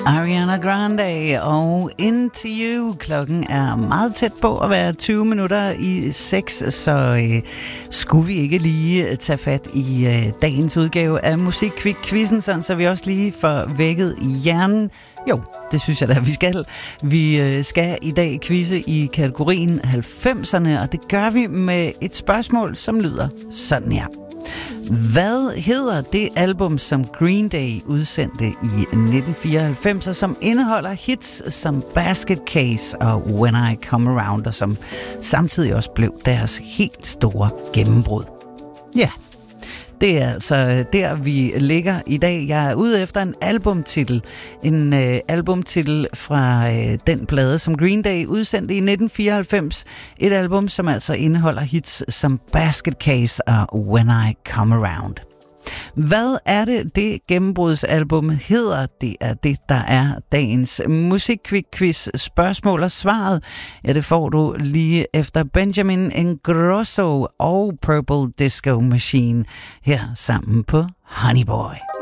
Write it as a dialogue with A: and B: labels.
A: Ariana Grande og Into You. Klokken er meget tæt på at være 20 minutter i 6, så skulle vi ikke lige tage fat i dagens udgave af Musikquizzen, sådan så vi også lige får vækket hjernen. Jo, det synes jeg da, vi skal. Vi skal i dag quizze i kategorien 90'erne, og det gør vi med et spørgsmål, som lyder sådan her. Hvad hedder det album, som Green Day udsendte i 1994, som indeholder hits som Basket Case og When I Come Around, og som samtidig også blev deres helt store gennembrud? Ja, det er altså der, vi ligger i dag. Jeg er ude efter en albumtitel. En albumtitel fra den plade, som Green Day udsendte i 1994. Et album, som altså indeholder hits som Basket Case og When I Come Around. Hvad er det gennembrudsalbum hedder? Det er det, der er dagens musikquiz spørgsmål, og svaret, ja, det får du lige efter Benjamin Ingrosso og Purple Disco Machine her sammen på Honey Boy.